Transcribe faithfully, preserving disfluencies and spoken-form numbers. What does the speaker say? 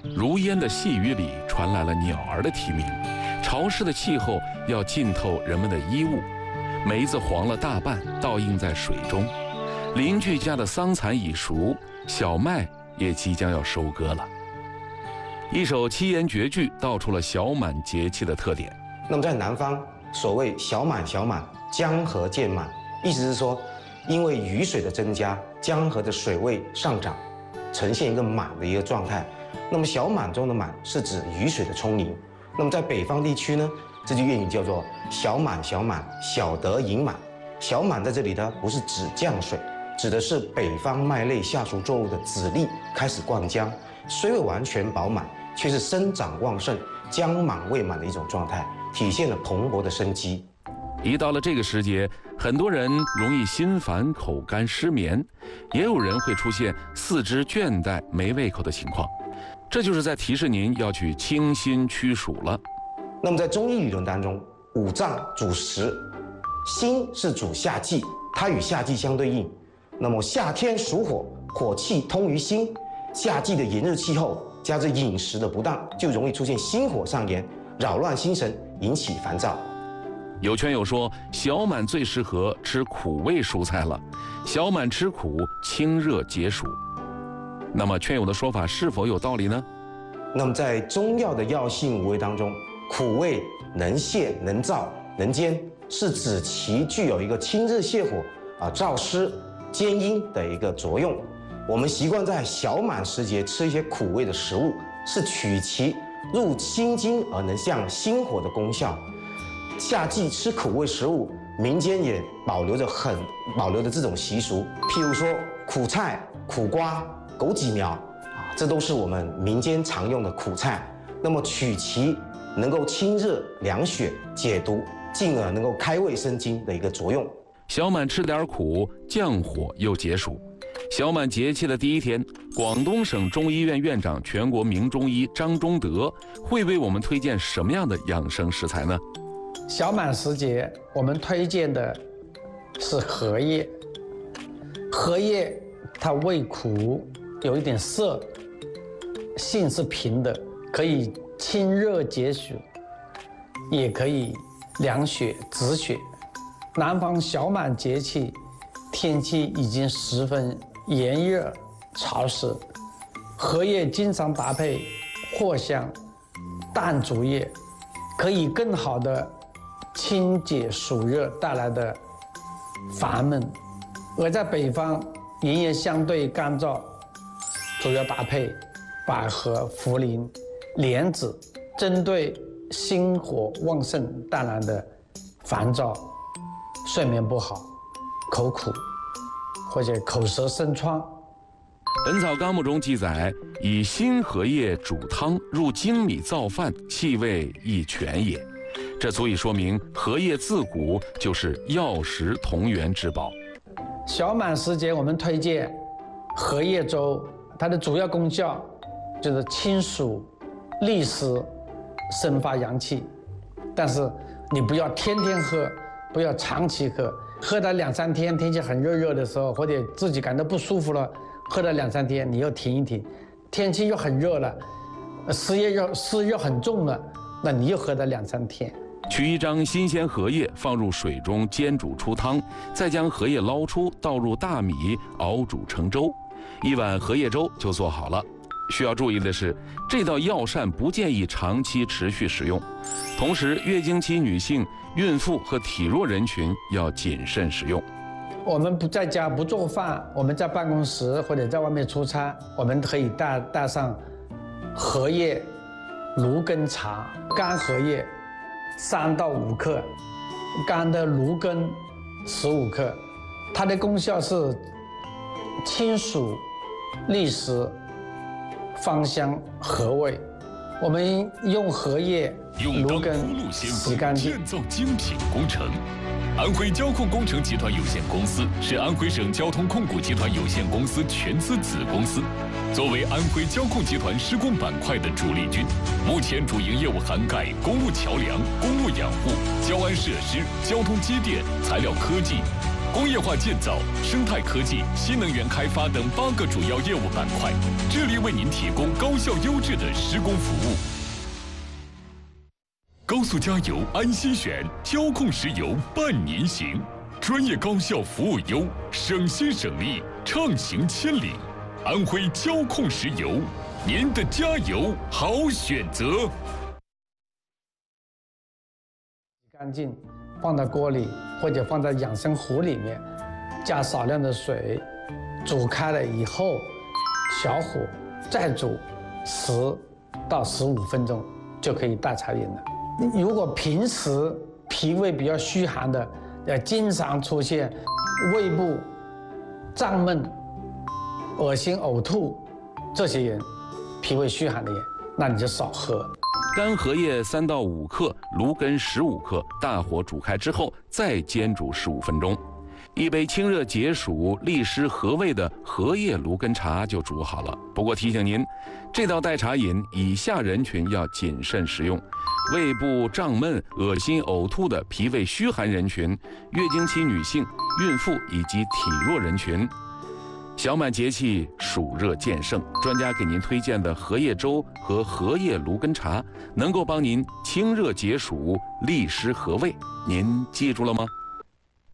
如烟的细雨里传来了鸟儿的啼鸣，潮湿的气候要浸透人们的衣物。梅子黄了大半，倒映在水中。邻居家的桑蚕已熟，小麦也即将要收割了。一首七言绝句道出了小满节气的特点。 那么在南方，所谓小满小满，江河渐满，意思是说，因为雨水的增加，江河的水位上涨，呈现一个满的一个状态。那么小满中的满是指雨水的充盈。那么在北方地区呢，这句谚语叫做小满小满，小得盈满。小满在这里呢，不是指降水，指的是北方麦类下属作物的籽粒开始灌浆，虽未完全饱满，却是生长旺盛、将满未满的一种状态，体现了蓬勃的生机。 一到了这个时节，很多人容易心烦、口干、失眠，也有人会出现四肢倦怠、没胃口的情况，这就是在提示您要去清心驱暑了。 那么在中医理论当中，五脏主食，心是主夏季，它与夏季相对应。那么夏天属火，火气通于心，夏季的炎热气候加之饮食的不当，就容易出现心火上炎，扰乱心神，引起烦躁。 有圈友说，小满最适合吃苦味蔬菜了，小满吃苦，清热解暑。那么圈友的说法是否有道理呢？ 那么在中药的药性五味当中，苦味能泻、能燥、能坚，是指其具有一个清热泻火、啊燥湿、坚阴的一个作用。我们习惯在小满时节吃一些苦味的食物，是取其入心经而能降心火的功效。夏季吃苦味食物，民间也保留着很保留着这种习俗，譬如说苦菜、苦瓜、枸杞苗啊，这都是我们民间常用的苦菜。那么取其能够清热凉血、解毒，进而能够开胃生津的一个作用。 小满吃点苦，降火又解暑。小满节气的第一天，广东省中医院院长、全国名中医张忠德会为我们推荐什么样的养生食材呢？ 小满时节，我们推荐的是荷叶。荷叶它味苦，有一点涩，性是平的，可以清热解暑，也可以凉血止血。南方小满节气，天气已经十分炎热潮湿，荷叶经常搭配藿香、淡竹叶，可以更好的清解暑热带来的烦闷。而在北方，炎炎相对干燥，主要搭配百合、茯苓、莲子，针对心火旺盛带来的烦躁、睡眠不好、口苦或者口舌生疮。 《本草纲目》中记载，以新荷叶煮汤，入精米造饭，气味亦全也。这足以说明荷叶自古就是药食同源之宝。 小满时节，我们推荐荷叶粥，它的主要功效就是清暑、利湿、生发阳气。但是你不要天天喝，不要长期喝，喝了两三天，天气很热热的时候，或者自己感到不舒服了，喝了两三天，你又停一停。天气又很热了，湿热又湿热很重了，那你又喝了两三天。 取一张新鲜荷叶放入水中煎煮出汤，再将荷叶捞出，倒入大米熬煮成粥，一碗荷叶粥就做好了。需要注意的是，这道药膳不建议长期持续使用，同时月经期女性、孕妇和体弱人群要谨慎使用。 我们不在家不做饭，我们在办公室或者在外面出差，我们可以带带上荷叶、芦根茶、干荷叶三到五克，干的芦根十五克。它的功效是清暑、利湿、芳香和味。我们用荷叶、芦根洗干净。 建造精品工程。安徽交控工程集团有限公司是安徽省交通控股集团有限公司全资子公司，作为安徽交控集团施工板块的主力军，目前主营业务涵盖公路桥梁、公路养护、交安设施、交通机电、材料科技、 工业化建造、生态科技、新能源开发等八个主要业务板块，致力为您提供高效优质的施工服务。高速加油安心选，交控石油伴您行，专业高效服务优，省心省力，畅行千里。安徽交控石油，您的加油好选择。 干净，放到锅里或者放在养生壶里面，加少量的水，煮开了以后，小火再煮十到十五分钟就可以大茶饮了。如果平时脾胃比较虚寒的，呃，经常出现胃部胀闷、恶心、呕吐这些人，脾胃虚寒的人，那你就少喝。 干荷叶三到五克，芦根十五克，大火煮开之后再煎煮十五分钟。一杯清热解暑、利湿和胃的荷叶芦根茶就煮好了。不过提醒您，这道代茶饮以下人群要谨慎食用：胃部胀闷、恶心、呕吐的脾胃虚寒人群、月经期女性、孕妇以及体弱人群。小满节气，暑热渐盛，专家给您推荐的荷叶粥和荷叶芦根茶，能够帮您清热解暑、利湿和胃。您记住了吗？